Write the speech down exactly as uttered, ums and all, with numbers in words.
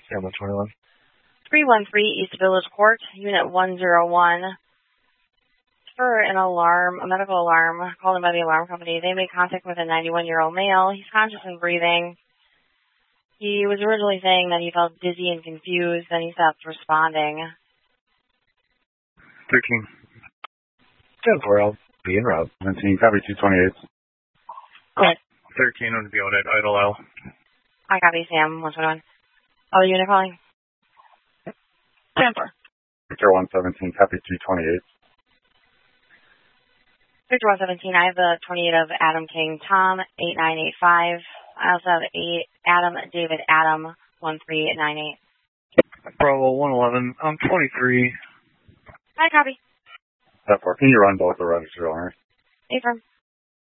Yeah, one twenty-one. three one three East Village Court, Unit one oh one. For an alarm, a medical alarm, called in by the alarm company. They made contact with a ninety-one-year-old male. He's conscious and breathing. He was originally saying that he felt dizzy and confused, then he stopped responding. thirteen. ten four, I'll be en route. seventeen, copy two twenty-eight. Good. thirteen, I'm going to be out at Idle L. I copy Sam, one twenty-one. Other unit calling? ten four. Victor one seventeen, copy two twenty-eight. Victor one seventeen, I have the twenty-eight of Adam King Tom, eight nine eight five. I also have eight Adam David Adam, one three nine eight. Bravo one eleven, I'm twenty-three. Hi, copy. That four. Can you run both the register owners? Affirm.